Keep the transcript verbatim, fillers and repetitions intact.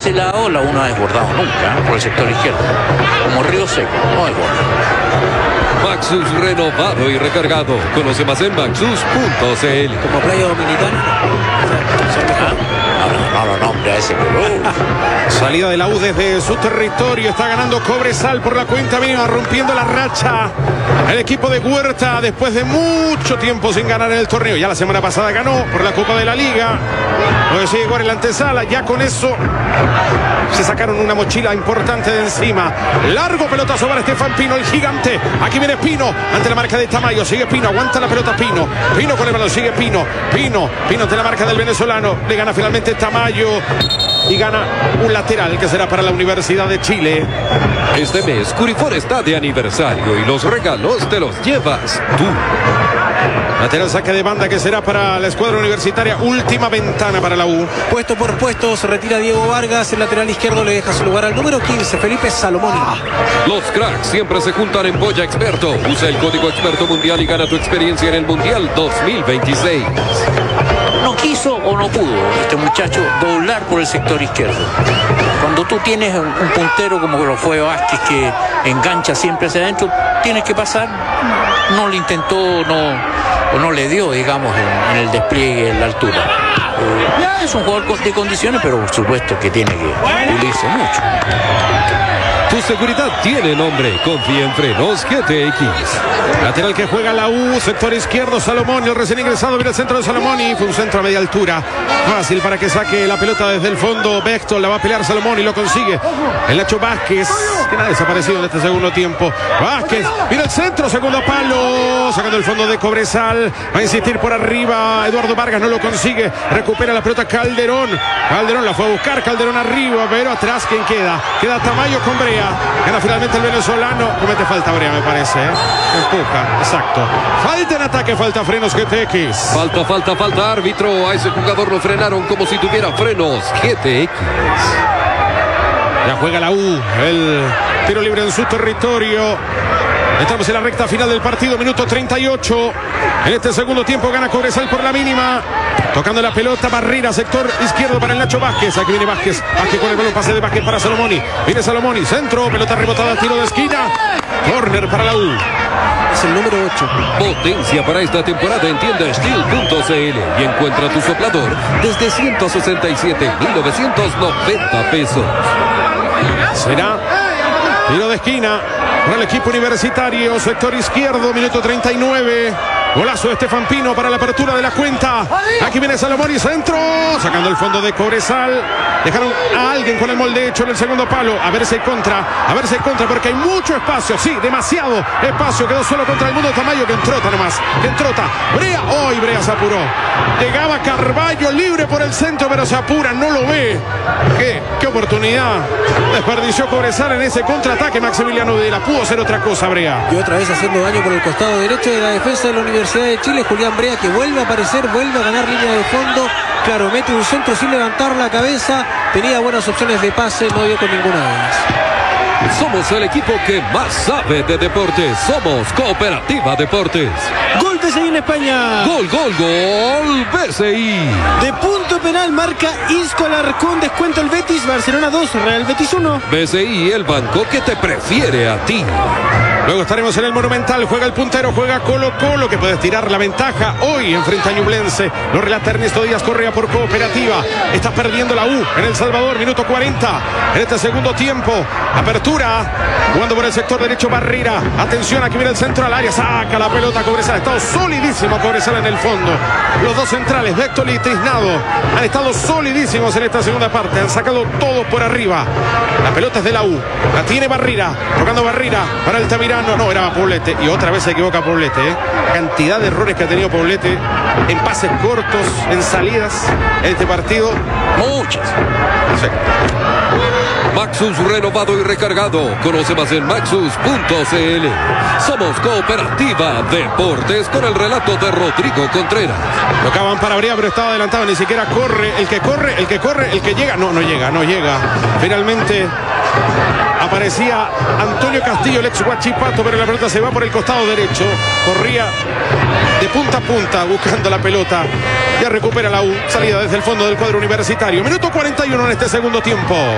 ese lado la U no ha desbordado nunca, ¿eh? Por el sector izquierdo. Como río seco, no desborda. Maxus renovado y recargado. Conoce más en maxus punto c l. Como playa dominicana. No, no, no, nombre a ese. Uh. Salida de la U desde su territorio. Está ganando Cobresal por la cuenta mínima, rompiendo la racha. El equipo de Huerta, después de mucho tiempo sin ganar en el torneo. Ya la semana pasada ganó por la Copa de la Liga. Luego sigue igual en la antesala. Ya con eso se sacaron una mochila importante de encima. Largo pelotazo para Estefan Pino, el gigante. Aquí viene Pino ante la marca de Tamayo. Sigue Pino, aguanta la pelota Pino. Pino con el balón, sigue Pino. Pino, Pino ante la marca del venezolano. Le gana finalmente Tamayo y gana un lateral que será para la Universidad de Chile. Este mes Curifor está de aniversario y los regalos te los llevas tú. Lateral saque de banda que será para la escuadra universitaria. Última ventana para la U. Puesto por puesto se retira Diego Vargas. El lateral izquierdo le deja su lugar al número quince, Felipe Salomoni. Los cracks siempre se juntan en Boya Experto. Usa el código Experto Mundial y gana tu experiencia en el Mundial dos mil veintiséis. No quiso o no pudo este muchacho doblar por el sector izquierdo. Cuando tú tienes un puntero como lo fue Vázquez, que engancha siempre hacia adentro, tienes que pasar. No lo intentó, no, o no le dio, digamos, en, en el despliegue, en la altura. Eh, es un jugador de condiciones, pero por supuesto que tiene que pulirse mucho. Tu seguridad tiene nombre. Confía en Frenos G T X. Lateral que juega la U, sector izquierdo, Salomoni, el recién ingresado, viene el centro de Salomoni, fue un centro a media altura, fácil para que saque la pelota desde el fondo. Bechtel la va a pelear Salomoni, lo consigue el Nacho Vázquez, que ha desaparecido en este segundo tiempo. Vázquez, viene el centro, segundo palo, sacando el fondo de Cobresal, va a insistir por arriba, Eduardo Vargas no lo consigue, recupera la pelota Calderón, Calderón la fue a buscar, Calderón arriba, pero atrás, ¿quién queda? Queda Tamayo con Brea, gana finalmente el venezolano, comete falta Brea me parece, ¿eh? Empuja, exacto. Falta en ataque, falta Frenos G T X. Falta, falta, falta, árbitro. A ese jugador lo frenaron como si tuviera frenos G T X. Ya juega la U, el tiro libre en su territorio. Estamos en la recta final del partido, minuto treinta y ocho. En este segundo tiempo gana Cobresal por la mínima. Tocando la pelota, Barrera, sector izquierdo para el Nacho Vázquez. Aquí viene Vázquez, Vázquez con el balón, pase de Vázquez para Salomoni. Viene Salomoni, centro, pelota rebotada, tiro de esquina. Corner para la U. Es el número ocho. Potencia para esta temporada en tienda steel punto c l y encuentra tu soplador desde ciento sesenta y siete mil novecientos noventa pesos. Será tiro de esquina para el equipo universitario, sector izquierdo, minuto treinta y nueve. Golazo de Estefan Pino para la apertura de la cuenta. Aquí viene Salomoni, centro, sacando el fondo de Cobresal. Dejaron a alguien con el molde hecho en el segundo palo. A ver si hay contra, a ver si hay contra, porque hay mucho espacio, sí, demasiado espacio. Quedó solo contra el mundo Tamayo, que entrota nomás, que entrota. Brea, hoy oh, Brea se apuró. Llegaba Carballo libre por el centro, pero se apura, no lo ve. Qué, qué oportunidad desperdició Cobresal en ese contraataque. Maximiliano Videla pudo hacer otra cosa, Brea. Y otra vez haciendo daño por el costado derecho de la defensa de la Universidad de Chile. Julián Brea, que vuelve a aparecer, vuelve a ganar línea de fondo. Claro, mete un centro sin levantar la cabeza. Tenía buenas opciones de pase, no dio con ninguna de ellas. Somos el equipo que más sabe de deportes. Somos Cooperativa Deportes. Gol B C I en España. Gol, gol, gol. B C I. De punto penal marca Isco Alarcón. Descuento el Betis. Barcelona dos, Real Betis uno. B C I, el banco que te prefiere a ti. Luego estaremos en el Monumental. Juega el puntero, juega Colo Colo, que puede estirar la ventaja hoy enfrenta a Ñublense. Lo relata Ernesto Díaz Correa por Cooperativa. Está perdiendo la U en El Salvador, minuto cuarenta. En este segundo tiempo, apertura, jugando por el sector derecho Barrera. Atención, aquí viene el centro al área. Saca la pelota Cobresal. Ha estado solidísimo Cobresal en el fondo. Los dos centrales, Bechtel y Trisnado, han estado solidísimos en esta segunda parte. Han sacado todo por arriba. La pelota es de la U. La tiene Barrera. Tocando Barrera para el Tamirano. No, era Poblete. Y otra vez se equivoca Poblete. ¿eh? Cantidad de errores que ha tenido Poblete en pases cortos, en salidas en este partido. Muchas. Sí. Maxus renovado y recargado. Conoce más en maxus punto c l. Somos Cooperativa Deportes con el relato de Rodrigo Contreras. Tocaban para Brea, pero estaba adelantado. Ni siquiera corre. El que corre, el que corre, el que llega. No, no llega, no llega. Finalmente aparecía Antonio Castillo, el ex Huachipato, pero la pelota se va por el costado derecho. Corría de punta a punta buscando la pelota. Ya recupera la U. Salida desde el fondo del cuadro universitario. Minuto cuarenta y uno en este segundo tiempo.